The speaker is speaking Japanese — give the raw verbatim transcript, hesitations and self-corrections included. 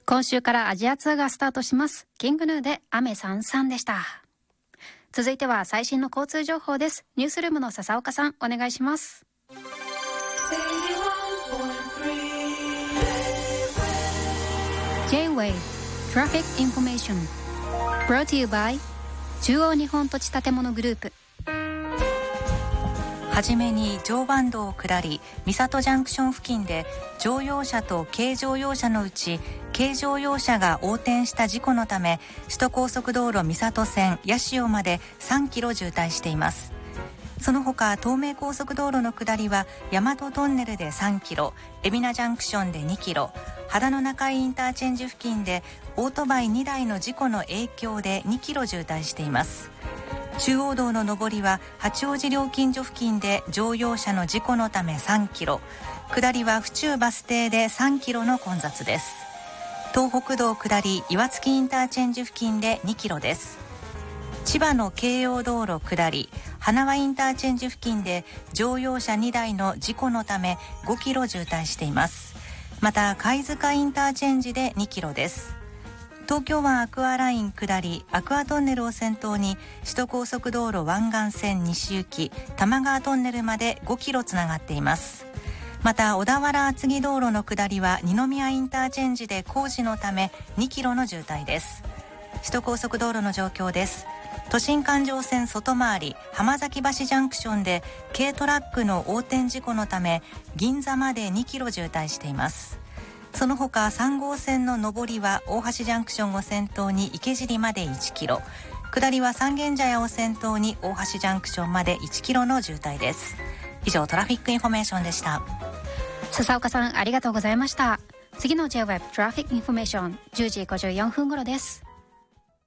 今週からアジアツアーがスタートします。キングヌーで雨さんさんでした。続いては最新の交通情報です。ニュースルームの笹岡さん、お願いします。J-Way Traffic Information Brought to you by 中央日本土地建物グループ。 はじめに常磐道下り三郷ジャンクション付近で乗用車と軽乗用車のうち軽乗用車が横転した事故のため、首都高速道路三郷線八潮までさんキロ渋滞しています。その他、東名高速道路の下りは大和トンネルでさんキロ、海老名ジャンクションでにキロ、秦野中井インターチェンジ付近でオートバイにだいの事故の影響でにキロ渋滞しています。中央道の上りは八王子料金所付近で乗用車の事故のためさんキロ、下りは府中バス停でさんキロの混雑です。東北道下り岩槻インターチェンジ付近でにキロです。千葉の京葉道路下り花輪インターチェンジ付近で乗用車にだいの事故のためごキロ渋滞しています。また貝塚インターチェンジでにキロです。東京湾アクアライン下りアクアトンネルを先頭に首都高速道路湾岸線西行き多摩川トンネルまでごキロつながっています。また小田原厚木道路の下りは二宮インターチェンジで工事のためにキロの渋滞です。首都高速道路の状況です。都心環状線外回り浜崎橋ジャンクションで軽トラックの横転事故のため銀座までにキロ渋滞しています。その他さん号線の上りは大橋ジャンクションを先頭に池尻までいちキロ、下りは三軒茶屋を先頭に大橋ジャンクションまでいちキロの渋滞です。以上、トラフィックインフォメーションでした。 笹岡さん、ありがとうございました。次の J-Web トラフィックインフォメーションじゅうじごじゅうよんぷん頃です。